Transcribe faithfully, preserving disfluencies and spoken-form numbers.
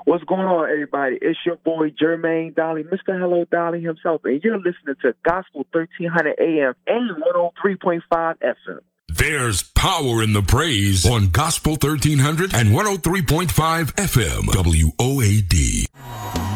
What's going on, everybody? It's your boy, Jermaine Dolly, Mister Hello Dolly himself, and you're listening to Gospel thirteen hundred A M and one oh three point five F M. There's power in the praise on Gospel thirteen hundred and one oh three point five F M, W O A D.